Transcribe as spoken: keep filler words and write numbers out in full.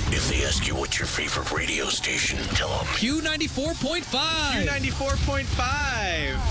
If they ask you what's your favorite radio station, tell them Q ninety-four point five. Q ninety-four point five.